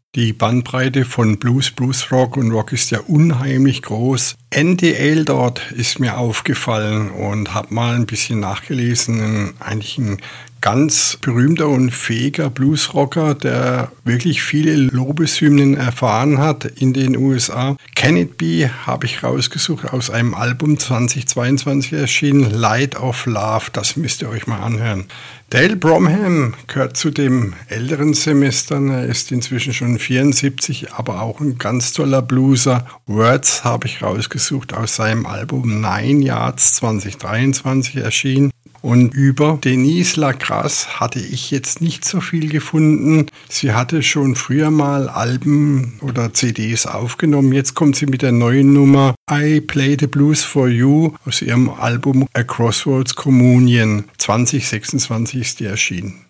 Die Bandbreite von Blues, Bluesrock und Rock ist ja unheimlich groß. Andy Aildort ist mir aufgefallen und habe mal ein bisschen nachgelesen. Eigentlich ein ganz berühmter und fähiger Bluesrocker, der wirklich viele Lobeshymnen erfahren hat in den USA. Can It Be habe ich rausgesucht aus einem Album 2022 erschienen, Light of Love. Das müsst ihr euch mal anhören. Dale Bromham gehört zu den älteren Semestern. Er ist inzwischen schon 74, aber auch ein ganz toller Blueser. Words habe ich rausgesucht aus seinem Album 9 Yards 2023 erschienen. Und über Denise Lacrasse hatte ich jetzt nicht so viel gefunden. Sie hatte schon früher mal Alben oder CDs aufgenommen. Jetzt kommt sie mit der neuen Nummer I Play the Blues for You aus ihrem Album A Crossroads Communion. 2026 ist die erschienen.